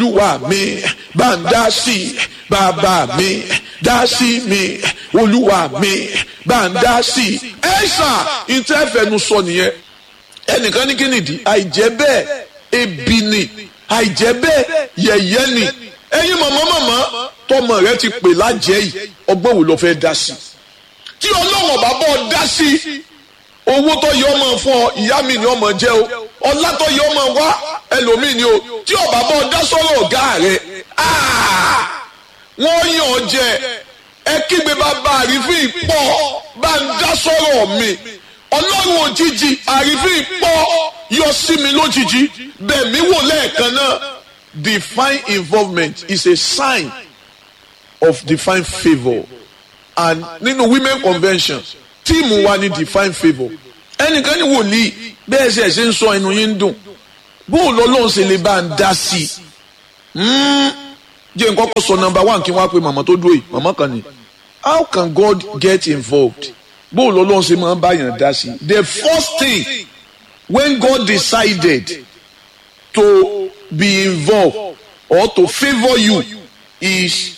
olúwa mi bá ń dá sí bàbá mi dá sí mi olúwa mi bá ń dá sí. ẹ ṣá ìtẹ́fẹ̀nu sọ nìyẹn. ẹnìkan ní kí nìdí àìjẹ́ bẹ́ẹ̀ ebi ni àìjẹ́ bẹ́ẹ̀ yẹ̀yẹ́ ni. ẹ̀yin mọ̀mọ́ tọmọ rẹ ti pè lájẹ́ yìí ọgbọ́n wo ló fẹ́ dá sí. tí ọlọ́run bá bọ́ dá sí owó tó yẹ ọmọ fún ọ ìyá mi ni ọmọ jẹ o ọlá tó yẹ ọmọ wá ẹlòmíì ni o tí ọba bọ́ dá sọ́rọ̀ ọ̀gá rẹ wọ́n yàn ọ́ jẹ ẹ kígbe bàbá àrífín pọ̀ bá ń dá sọ́rọ̀ mi ọlọ́run òjijì àrífín pọ̀ yọ sí mi lójijì bẹ́ẹ̀ mi wò lẹ́ẹ̀kan náà. Divine involvement is a sign of divine favour, and nínú women convention tíìmù wa ni divine favour. ẹnìkan ní wòlíì bẹ́ẹ̀ ṣe ń sọ inú yín ń dùn bóun lọ́lọ́run ṣe lè bá ń dá sí i. jẹ́ nǹkan kọ́ sọ number one kí wọ́n á pe màmá tó dúró yìí màmá kan ní. How can God get involved? bóun lọ́lọ́run ṣe máa ń bá yàn dá sí i. The first thing when God decided to be involved or to favour you is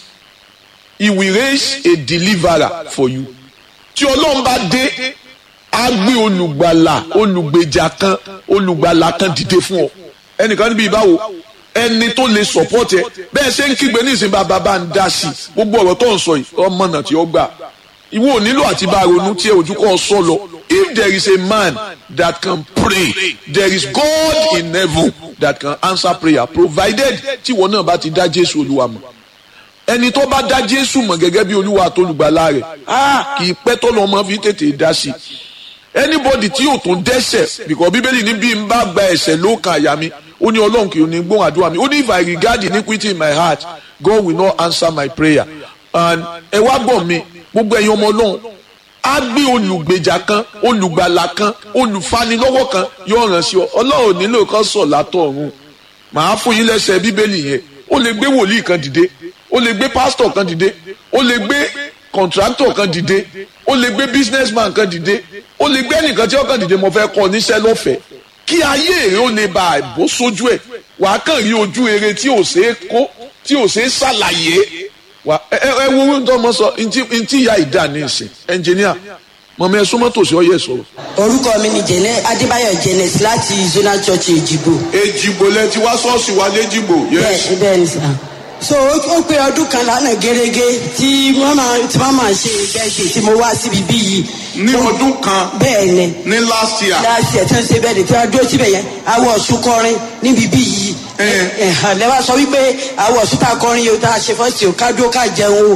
he will raise a deliverer for you. tí ọlọ́run bá dé á gbé olùgbàlà olùgbèjà kan olùgbàlà kan dìde fún ọ. ẹnìkan níbi ìbáwo ẹni tó lè support ẹ bẹ́ẹ̀ ṣe ń kígbe ní ìsìn bàbá bá ń dá sí i gbogbo ọ̀rọ̀ tó ń sọ yìí ọmọ náà tí ó gbà ìwọ ò nílò àti bá ronú tí ẹ ojú kọ́ sọ lọ. If there is a man that can pray, there is God in heaven that can answer prayer, provided tí wọn náà bá ti dá Jésù Olúwa mọ̀. ẹni tó bá dá Jésù mọ̀ gẹ́gẹ́ bí Olúwa àtolùgbàlà rẹ̀ kì í pẹ́ tó lọ́ mọ́ fi tètè dá sí i. Anybody tí yóò tún dẹ́ṣẹ̀ because Bíbélì ní bí n bá gba ẹ̀ṣẹ̀ lókàn àyà mi ó ní Ọlọ́run kì í ní gbóhùn àdúrà mi ó ní if I regard iniquity in my heart God will not answer my prayer. And ẹ wá gbọ́ mi gbogbo ẹ̀yin ọmọ Ọlọ́run á gbé olùgbèjà kan olùgbàlà kan olùfanilọ́wọ́ kan yóò ràn sí ọ. Ọlọ́run nílò kan sọ̀ látọ̀ ọ̀run màá fún yín lẹ́sẹ̀ Bíbélì yẹn. ó lè gbé wòlíì kan dìde ó lè gbé pásítọ̀ kan dìde ó lè gbé kọ̀ǹtrátọ̀ kan dìde ó lè gbé businessman kan dìde ó lè gbé ẹnìkan tí ó kàn dìde mo fẹ́ kọ́ níṣẹ́ lọ́fẹ̀ẹ́ kí ayé rẹ ó lè bá àìbó sójú ẹ̀ wàá kàn rí ojú rere tí ò ṣeé kó tí ò ṣeé ṣàlàyé wà ẹ wo ohun tó mọ sọ ntí ìyá ìdá ní ìsìn ẹnjìníà mọ̀mọ́ ẹ súnmọ́ tòsí ọyẹ sọ̀rọ̀. orúkọ mi ni jẹnẹ Adébáyọ̀ Jẹnẹs láti Zonal Church Èjìgbò. Èjìgbò lẹ ti wá ṣọ́ọ̀ṣì wa lẹ́jìgbò. bẹ́ẹ̀ ni sà. so ó pé ọdún kan lánàá gẹ́gẹ́ tí wọ́n máa ṣe bẹ́ẹ̀dẹ̀ tí mo wá síbi bí yìí. ní ọdún kan. bẹ́ẹ̀ ni. ní last year. last year tí wọ́n ṣe bẹ́ẹ̀dẹ̀ tí wọ́n dúró síbẹ̀ yẹn àwọ̀ ọ̀ṣun kọrin níbi bí yìí. lẹ́wà sọ wípé àwọ̀ ọ̀ṣun tá a kọrin yóò tá a ṣe fọ́ọ̀sì ò ká dúró ká jẹun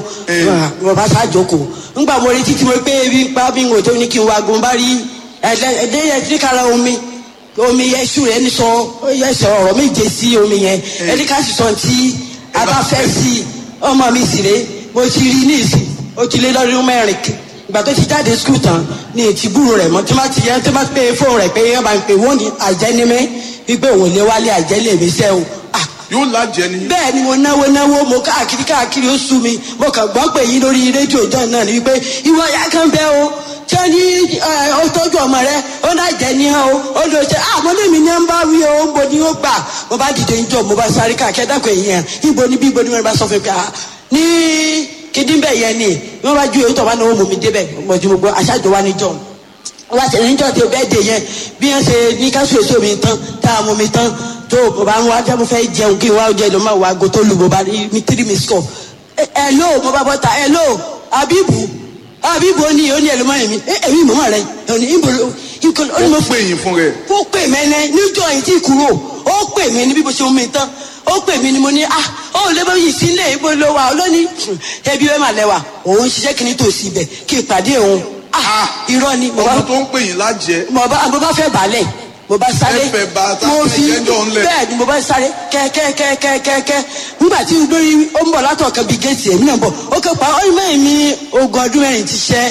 o bàbá sáàjòkó. ńgbà mo retí tí mo pé ebi ń pa bí n ò tó ní kí n wá gun bá rí ẹ̀ẹ́dẹ́yẹ omi yẹsù rẹ ní sọ yẹsẹ ọ̀rọ̀ méje sí omi yẹn ẹni ká sì sọ tí a bá fẹ́ sí ọmọ mi sì rè mo ti rí ní ìsìn ó ti lé lọ́dún mẹ́rin ìgbà tó ti jáde skul tán ní ètí gbúrò rẹ̀ mọ́ tí wọ́n ti yẹ tí wọ́n pe fóònù rẹ̀ pé yẹn bá ń pè wọ́n ní àjẹnímẹ́ wípé òun lé wálé àjẹlé mi sẹ́ o. yóò lájẹ ni. bẹ́ẹ̀ ni mo náwó mo káàkiri ó sú mi mo kàn gbọ́ pé yín lórí rédíò ìjọ náà ni wípé ìwọ ya kan bẹ́ o tí ó ní ọtọ́jú ọmọ rẹ ó náà jẹ ní ọ ó lọ ṣe àmọ́ lèmi ní ń bá wí o ń bo ni ó gbà mo bá dìde níjọ mo bá sáré káàkiri dákọ̀ èèyàn ibo ni wọ́n bá sọ fún mi ní kíndínbẹ̀ yẹn ni wọ́n bá ju èyí tó wà náà ó mú mi débẹ̀ mo ju gbogbo aṣáájú wa níjọ wọ́n bá ṣe níjọ tó bẹ́ẹ̀ dé yẹn bí wọ́n ṣe ní ká sùn èso mi tán tá a mú mi tán tó o bá ń wá jẹ́ mo fẹ́ jẹun kí n wá jẹ ló máa wá ago tó lù mo bá rí mi 3 miss call hello mo bá bọ́ta hello Abibu ó ní ẹlòmọ́ mi èmi mọ́mọ́ rẹ̀ ẹ̀hún ní ìbò ó mo pè yín fún rẹ̀. ó pè mẹ́lẹ́ níjọ́ yìí tí kúrò ó pè mí ní bí mo ṣe mú mi tán ó pè mí ni mo ní ó lé bá yìí sílẹ̀ ibo ló wà lónìí ẹbí wẹ́ẹ́ mà lẹ́wà òun ṣiṣẹ́ kí ní tòsí ibẹ̀ kí n pàdé òun irọ́ ni. ọmọ tó ń pè yín lájẹ. mo bá fẹ́ balẹ̀ mo bá sáré mo fi bẹ́ẹ̀ ni mo bá sáré kẹ́kẹ́kẹ́kẹ́kẹ́ nígbà tí lórí ó ń bọ̀ látọ̀ kan bíi géètì èmi náà bọ̀ ó kẹ́ pa ó ní mẹ́rin mi ogún ọdún mẹ́rin ti ṣẹ́.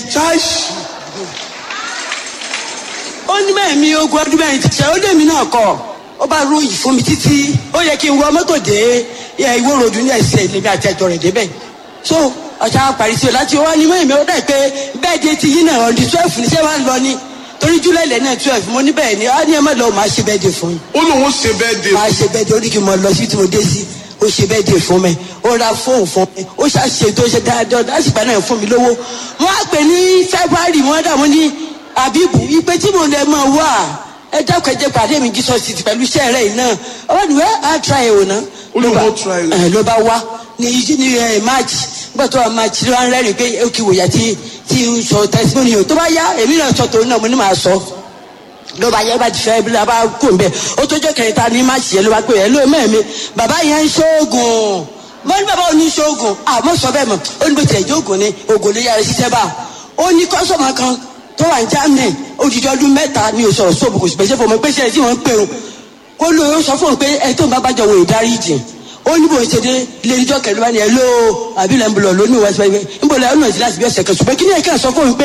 ó ní mẹ́rin mi ogún ọdún mẹ́rin ti ṣẹ́ ó lé mi náà kọ́ ó bá ròyìn fún mi títí ó yẹ kí n wọ mọ́tò dé ìwó ròdù ní ẹ̀sẹ̀ ìlẹ̀mí àti ẹ̀jọ̀ rẹ̀ débẹ̀ so ọ̀sán parí sí o láti wá ní mẹ́rin mi ó dẹ̀ pé bẹ́ẹ̀ dé ti yín náà ọ̀dì 12 ní sẹ́wọ̀n lọ ní torí July lẹ́nà 12 mo ní bẹ́ẹ̀ ni á ní ẹ má lọ máa ṣe bẹ́ẹ̀ dé fún yín. ó lóun ṣe bẹ́ẹ̀ dé. máa ṣe bẹ́ẹ̀ dé ó ní kí n mọ lọ sí tí mo dé sí ó ṣe bẹ́ẹ̀ dé fún mi ó ra fóònù fún mi ó ṣàṣe tó ṣe dáadáa lásìkò náà fún mi lówó wọ́n á pè ní February wọ́n dà wọ́n ní Àbíbù ìpè tí mo lè máa wà ẹ dákun ẹ jẹ́ pàdé mi Jesus City pẹ̀lú iṣẹ́ rẹ̀ yìí náà ọwọ́ ni wẹ́ á try ẹ̀ wò ná ló bá wá ní March nígbà tó wà March ló wá ń rẹ́rìn pé ó kì í wòyà tí ń sọ testimony tó bá yá èmi náà sọ tòun náà mo ní màá sọ ló bá yẹ bá ti fẹ́ bí la bá kó n bẹ ó tó jẹ́ kẹta ní March yẹn ló bá pè é ló mẹ́ẹ̀mí bàbá yẹn ń ṣoògùn mo ní bàbá òní ṣoògùn àmọ́ sọ bẹ́ẹ̀ mọ̀ ó ní bó tilẹ̀ jẹ́ ògùn ni ògùn ló yára ṣiṣẹ́ bá ó ní kọ́sọ̀mù kan tó wà ní Germany odidi ọdún mẹ́ta ni òṣòro sóòbù kò sì pèsè fún mi pé ṣe tí wọ́n ń pè ó kó ló yóò sọ fún un pé ẹ tó ń bá bàjọ́ wò ìdáríjì ó ní bó ṣe dé ilé ìjọ kẹlẹ́ bá ní ẹ lóò àbí lẹ́ ń bọ̀ lónìí wá sí báyìí níbo lẹ́ ọ̀nà ìdílé àti bí ọ̀sẹ̀ kan ṣùgbọ́n kí ni ẹ̀ka sọ fún un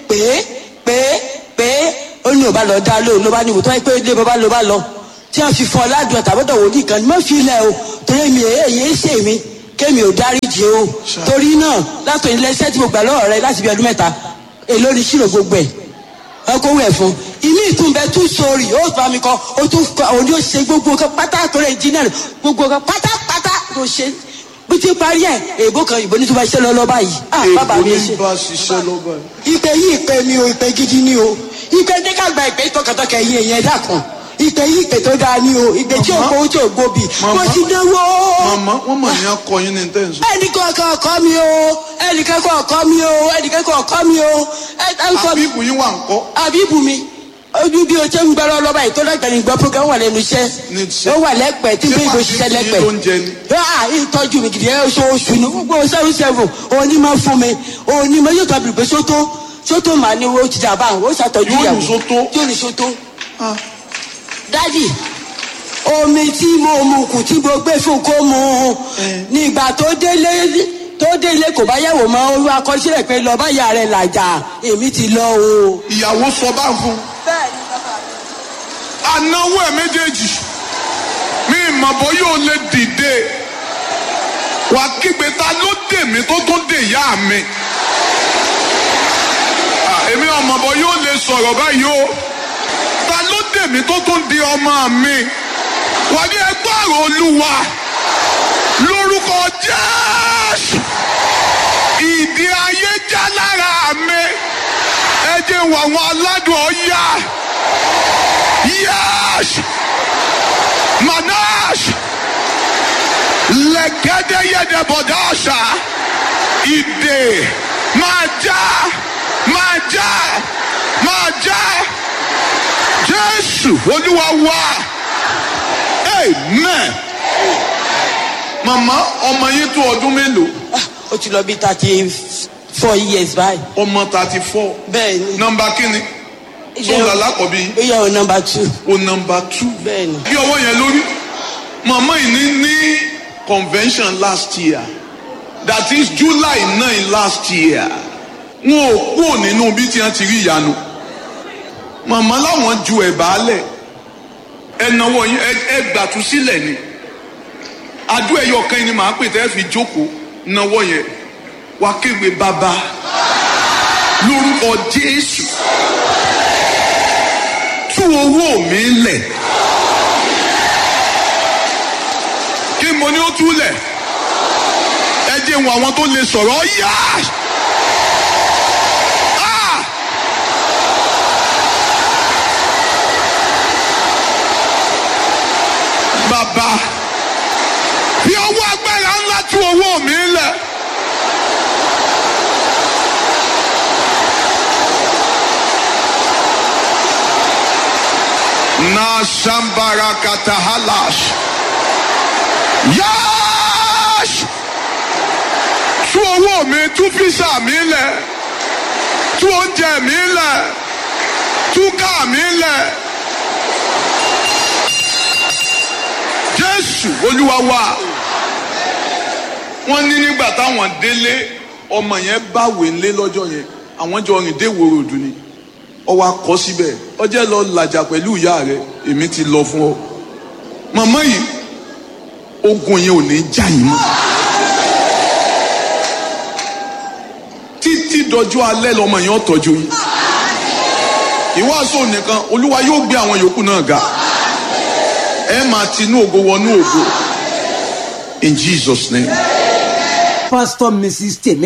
pé ó ní òbá lọ dá lóò ló bá ní ìwò tó wáyé pé ilé bàbá ló bá lọ tí wọ́n fi fún ọ ládùn àtàbọ̀dọ̀ wòlíì kan ní mọ́ fi ilẹ̀ o torí mi èyí ṣe mi kémi ò dáríjì o torí náà látọ̀ ilé iṣẹ́ tí mo gbà lọ́wọ́ rẹ láti bí ọdún mẹ́ta èló ni ṣírò gbogbo ẹ̀ ọkọ̀ wẹ̀ fún ìmí ìtúnbẹ tún sórí ó bá mi kọ ó tún kọ òní ó ṣe gbogbo nǹkan pátá torí engineer gbogbo nǹkan pátápátá ló ṣe bí ti parí ẹ èèbó kan ìbò ní tó bá ṣiṣẹ́ lọ lọ́ba yìí bàbá mi ṣe ìpè yìí ìpè mi o ìpè gidi ni o ìpè ní ká gba ìpè tọkàntọkà ẹ̀yìn ẹ̀yìn ẹ̀dá kan ìpè yìí ìpè tó dáa ni o ìpè tí òkò tí ò gbòbì mo ti náwó. màmá wọn mọ̀ ní akọ yín ní tẹ́ǹsì. ẹnìkan ọkọ mi o ẹnìkan ọkọ mi o ẹnìkan ọkọ mi o. Àbíbù yín wà ń kọ́. Àbíbù mi ojú bí o ṣe ń gbọ́rọ̀ lọ́ba yìí tó dàgbà ní gbọ́ program wà lẹ́nu iṣẹ́ ó wà lẹ́pẹ́ tí bí ìbò ṣiṣẹ́ lẹ́pẹ́ ìtọ́jú mi gidi ẹ̀ oṣooṣù ní gbogbo 77 òní máa fún mi òní máa yóò tọ́bi pé sótó màá ní owó ti dàbà ó ṣàtọ́jú ìyàwó yóò ní sótó. dádì omi tí mo mu kù tí mo gbé fún kó mu nígbà tó délé kò bá yẹ̀wò mọ́ orú akọsílẹ̀ pé lọ bá yà rẹ̀ làjà èmi ti lọ o. ìyàwó sọ bá ń fún. bẹ́ẹ̀ni bàbá mi. anáwó ẹ̀ méjèèjì mi ìmọ̀bọ yóò lè dìde wà kígbe ta ló dè mí tó tún dè ìyá mi. èmi ọmọbọ yóò lè sọ̀rọ̀ báyìí o ta ló dè mí tó tún di ọmọ mi wà ní ẹgbẹ́ àrò Olúwa lórúkọ Jésù ìdí ayé já lára mi ẹ jẹ́ wọ àwọn aládùn ọ̀yá yẹ́s manash lẹ́gẹ́dẹ́yẹ́dẹ́ bọ̀dáṣà ìdè máa já Jésù Olúwa wa amen. Màmá ọmọ yín tó ọdún mélòó? Ó ti lọ bí 34 years báyìí. Ọmọ 34. Bẹ́ẹ̀ni. Nọ́mbà kíni? Sọ́ńdà lákọ̀bí. Ó yẹ o nọ́mbà 2. O nọ́mbà 2. Bẹ́ẹ̀ni. Bí ọwọ́ yẹn lórí. Màmá yìí ní convention last year. That is July 9 last year. Wọn ò kúrò nínú bí tí wọ́n ti rí ìyanu. Màmá láwọn ju ẹ̀bà lẹ̀. Ẹ̀nàwó yín ẹgbàtú sílẹ̀ ni. Adó ẹyọ kan ni màá pè tẹ́ fi jókòó náwó yẹn wá kéwé bàbá lórúkọ Jésù tú owó mi lẹ̀ kí mo ní ó tú lẹ̀ ẹ jẹ́ wọn àwọn tó lè sọ̀rọ̀ yá. Bàbá fi ọwọ́ agbára ńlá tú owó mi lẹ̀. Na sambara katahalash. Yash! Tú owó mi, tú físà mi lẹ̀. Tú oúnjẹ mi lẹ̀. Tú ká mi lẹ̀. Jésù Olúwa wa. Wọ́n ní nígbà táwọn délé ọmọ yẹn báwé ńlé lọ́jọ́ yẹn àwọn jọ rìn dé ìwòrò òdù ni ọwọ́ akọ síbẹ̀ ọjẹ́ lọ làjà pẹ̀lú ìyá rẹ̀ èmi ti lọ fún ọ. Màmá yìí ogun yẹn ò ní já yìí mọ́ títí dọjọ́ alẹ́ lọmọ yẹn ó tọ́jú yìí. Ìwàásù nìkan Olúwa yóò gbé àwọn yòókù náà ga ẹ máa tinú ògo wọnú ògo in Jesus' name. Pastor Mrs. Temi